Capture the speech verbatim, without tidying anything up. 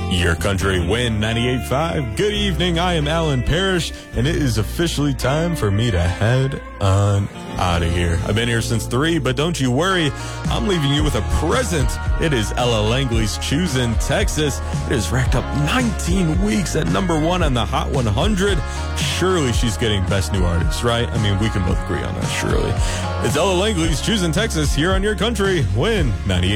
Your Country Win ninety-eight point five. Good evening. I am Alan Parrish, and it is officially time for me to head on out of here. I've been here since three, but don't you worry. I'm leaving you with a present. It is Ella Langley's Choosing Texas. It has racked up nineteen weeks at number one on the Hot one hundred. Surely she's getting Best New Artist, right? I mean, we can both agree on that, surely. It's Ella Langley's Choosing Texas here on Your Country Win ninety-eight.